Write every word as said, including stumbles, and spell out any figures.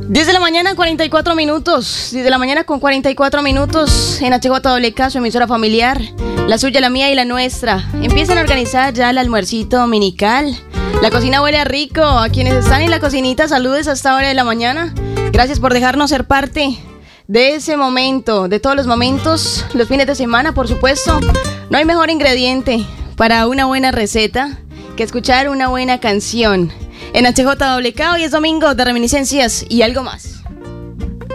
diez de la mañana, cuarenta y cuatro minutos. diez de la mañana con cuarenta y cuatro minutos en H J W K, su emisora familiar. La suya, la mía y la nuestra. Empiezan a organizar ya el almuercito dominical. La cocina huele a rico. A quienes están en la cocinita, saludes a esta hora de la mañana. Gracias por dejarnos ser parte de ese momento, de todos los momentos, los fines de semana, por supuesto. No hay mejor ingrediente para una buena receta que escuchar una buena canción. En H J W K hoy es domingo de reminiscencias y algo más.